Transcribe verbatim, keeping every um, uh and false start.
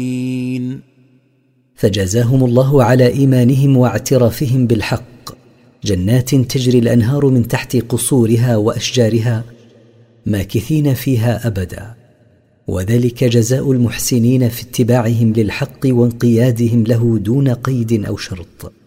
فجزاهم الله على إيمانهم واعترافهم بالحق جنات تجري الأنهار من تحت قصورها وأشجارها ماكثين فيها أبدا، وذلك جزاء المحسنين في اتباعهم للحق وانقيادهم له دون قيد أو شرط.